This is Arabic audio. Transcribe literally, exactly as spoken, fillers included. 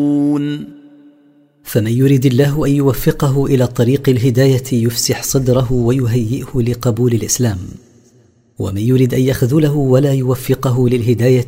فمن يرد الله أن يوفقه إلى طريق الهداية يفسح صدره ويهيئه لقبول الإسلام، ومن يرد أن يخذله ولا يوفقه للهداية